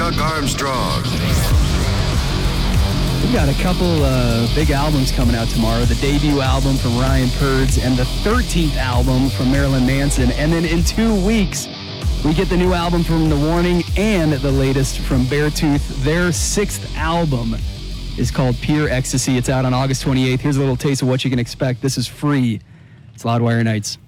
Chuck Armstrong. We've got a couple big albums coming out tomorrow. The debut album from Ryan Purds and the 13th album from Marilyn Manson. And then in 2 weeks, we get the new album from The Warning and the latest from Beartooth. Their 6th album is called Pure Ecstasy. It's out on August 28th. Here's a little taste of what you can expect. This is free. It's Loudwire Nights.